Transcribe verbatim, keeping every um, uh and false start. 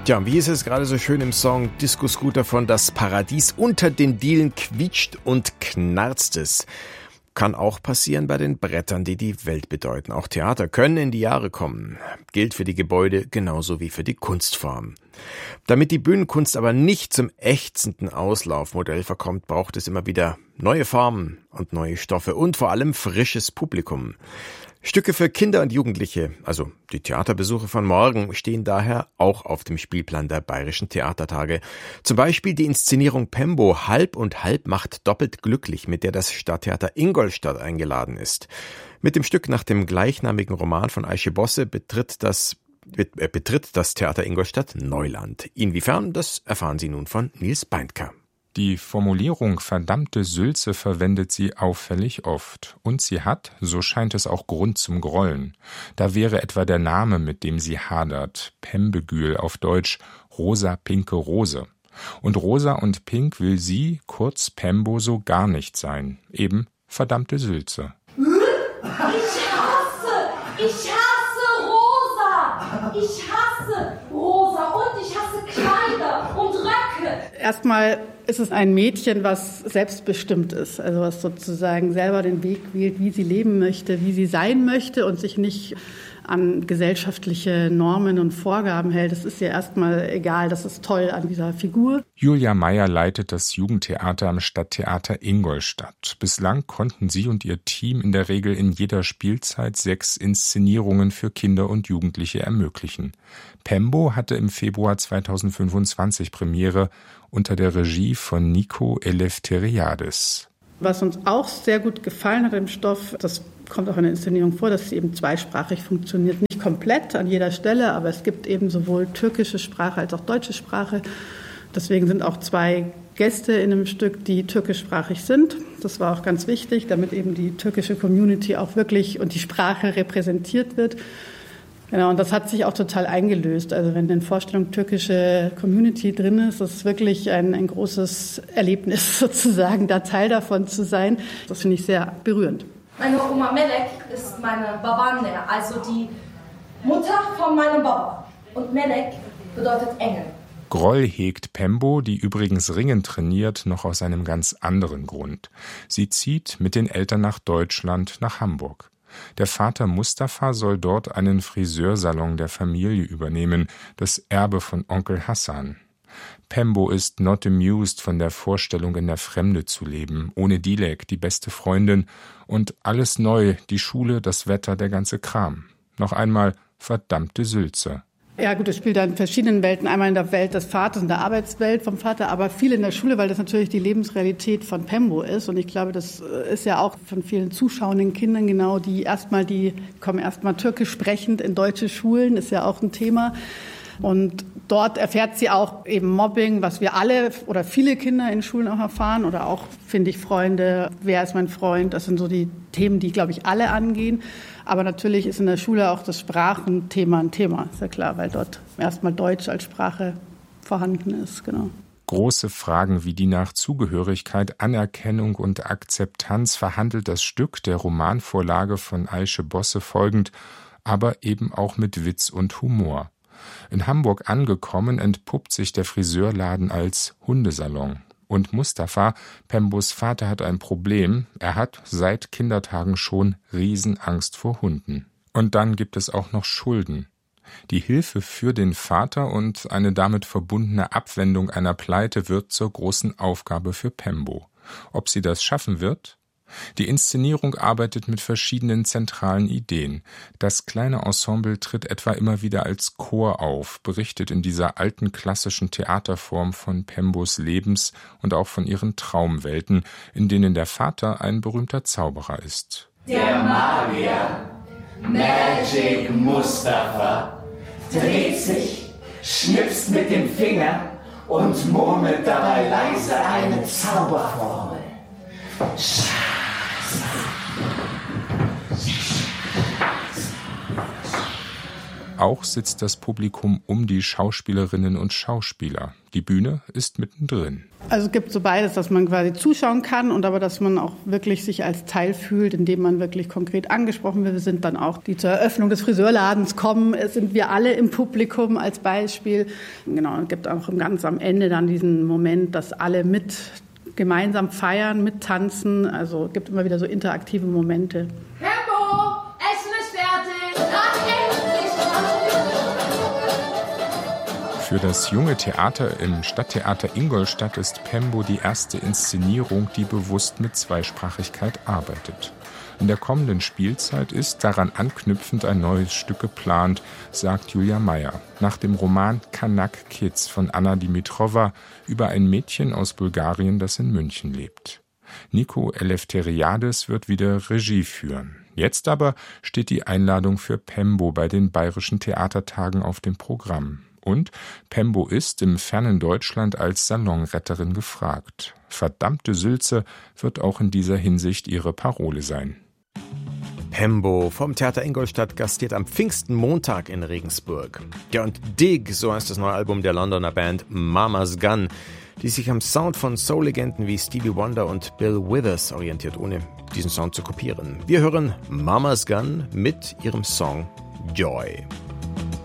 Tja, wie ist es gerade so schön im Song Disco Scooter von Das Paradies? Unter den Dielen quietscht und knarzt es. Kann auch passieren bei den Brettern, die die Welt bedeuten. Auch Theater können in die Jahre kommen. Gilt für die Gebäude genauso wie für die Kunstform. Damit die Bühnenkunst aber nicht zum ächzenden Auslaufmodell verkommt, braucht es immer wieder neue Formen und neue Stoffe und vor allem frisches Publikum. Stücke für Kinder und Jugendliche, also die Theaterbesuche von morgen, stehen daher auch auf dem Spielplan der Bayerischen Theatertage. Zum Beispiel die Inszenierung Pembo Halb und Halb macht doppelt glücklich, mit der das Stadttheater Ingolstadt eingeladen ist. Mit dem Stück nach dem gleichnamigen Roman von Aische Bosse betritt das, betritt das Theater Ingolstadt Neuland. Inwiefern, das erfahren Sie nun von Nils Beindker. Die Formulierung verdammte Sülze verwendet sie auffällig oft. Und sie hat, so scheint es auch Grund zum Grollen. Da wäre etwa der Name, mit dem sie hadert, Pembegül auf Deutsch, rosa-pinke Rose. Und rosa und pink will sie, kurz Pembo, so gar nicht sein. Eben verdammte Sülze. Ich hasse, ich hasse rosa. Ich hasse rosa und ich hasse Kleider und Röcke. Erstmal ist es ein Mädchen, was selbstbestimmt ist, also was sozusagen selber den Weg wählt, wie sie leben möchte, wie sie sein möchte und sich nicht an gesellschaftliche Normen und Vorgaben hält. Das ist ihr erstmal egal, das ist toll an dieser Figur. Julia Meyer leitet das Jugendtheater am Stadttheater Ingolstadt. Bislang konnten sie und ihr Team in der Regel in jeder Spielzeit sechs Inszenierungen für Kinder und Jugendliche ermöglichen. Pembo hatte im Februar zweitausendfünfundzwanzig Premiere unter der Regie von Nico Eleftheriades. Was uns auch sehr gut gefallen hat im Stoff, das kommt auch in der Inszenierung vor, dass sie eben zweisprachig funktioniert. Nicht komplett an jeder Stelle, aber es gibt eben sowohl türkische Sprache als auch deutsche Sprache. Deswegen sind auch zwei Gäste in einem Stück, die türkischsprachig sind. Das war auch ganz wichtig, damit eben die türkische Community auch wirklich und die Sprache repräsentiert wird. Genau, und das hat sich auch total eingelöst. Also wenn in Vorstellung türkische Community drin ist, ist es wirklich ein, ein großes Erlebnis sozusagen, da Teil davon zu sein. Das finde ich sehr berührend. Meine Oma Melek ist meine Babaanne, also die Mutter von meinem Baba. Und Melek bedeutet Engel. Groll hegt Pembo, die übrigens Ringen trainiert, noch aus einem ganz anderen Grund. Sie zieht mit den Eltern nach Deutschland, nach Hamburg. Der Vater Mustafa soll dort einen Friseursalon der Familie übernehmen, das Erbe von Onkel Hassan. Pembo ist not amused von der Vorstellung, in der Fremde zu leben, ohne Dilek, die beste Freundin, und alles neu, die Schule, das Wetter, der ganze Kram. Noch einmal verdammte Sülze. Ja gut, es spielt da in verschiedenen Welten, einmal in der Welt des Vaters, in der Arbeitswelt vom Vater, aber viel in der Schule, weil das natürlich die Lebensrealität von Pembo ist. Und ich glaube, das ist ja auch von vielen zuschauenden Kindern genau, die erstmal, die kommen erstmal türkisch sprechend in deutsche Schulen, ist ja auch ein Thema. Und dort erfährt sie auch eben Mobbing, was wir alle oder viele Kinder in Schulen auch erfahren oder auch, finde ich, Freunde, wer ist mein Freund, das sind so die Themen, die, glaube ich, alle angehen. Aber natürlich ist in der Schule auch das Sprachenthema ein Thema, ist ja klar, weil dort erstmal Deutsch als Sprache vorhanden ist, genau. Große Fragen wie die nach Zugehörigkeit, Anerkennung und Akzeptanz verhandelt das Stück der Romanvorlage von Aische Bosse folgend, aber eben auch mit Witz und Humor. In Hamburg angekommen, entpuppt sich der Friseurladen als Hundesalon. Und Mustafa, Pembos Vater, hat ein Problem. Er hat seit Kindertagen schon Riesenangst vor Hunden. Und dann gibt es auch noch Schulden. Die Hilfe für den Vater und eine damit verbundene Abwendung einer Pleite wird zur großen Aufgabe für Pembo. Ob sie das schaffen wird? Die Inszenierung arbeitet mit verschiedenen zentralen Ideen. Das kleine Ensemble tritt etwa immer wieder als Chor auf, berichtet in dieser alten klassischen Theaterform von Pembos Lebens und auch von ihren Traumwelten, in denen der Vater ein berühmter Zauberer ist. Der Magier, Magic Mustafa, dreht sich, schnipst mit dem Finger und murmelt dabei leise eine Zauberformel. Auch sitzt das Publikum um die Schauspielerinnen und Schauspieler. Die Bühne ist mittendrin. Also es gibt so beides, dass man quasi zuschauen kann und aber, dass man auch wirklich sich als Teil fühlt, indem man wirklich konkret angesprochen wird. Wir sind dann auch, die zur Eröffnung des Friseurladens kommen, es sind wir alle im Publikum als Beispiel. Genau, es gibt auch ganz am Ende dann diesen Moment, dass alle mit gemeinsam feiern, mittanzen. Also es gibt immer wieder so interaktive Momente. Pembo, Essen ist fertig. Ach, endlich. Für das junge Theater im Stadttheater Ingolstadt ist Pembo die erste Inszenierung, die bewusst mit Zweisprachigkeit arbeitet. In der kommenden Spielzeit ist daran anknüpfend ein neues Stück geplant, sagt Julia Meyer. Nach dem Roman Kanak Kids von Anna Dimitrova über ein Mädchen aus Bulgarien, das in München lebt. Nico Eleftheriades wird wieder Regie führen. Jetzt aber steht die Einladung für Pembo bei den Bayerischen Theatertagen auf dem Programm. Und Pembo ist im fernen Deutschland als Salonretterin gefragt. Verdammte Sülze wird auch in dieser Hinsicht ihre Parole sein. Pembo vom Theater Ingolstadt gastiert am Pfingstenmontag in Regensburg. Ja, und Dig, so heißt das neue Album der Londoner Band Mama's Gun, die sich am Sound von Soul-Legenden wie Stevie Wonder und Bill Withers orientiert, ohne diesen Sound zu kopieren. Wir hören Mama's Gun mit ihrem Song Joy.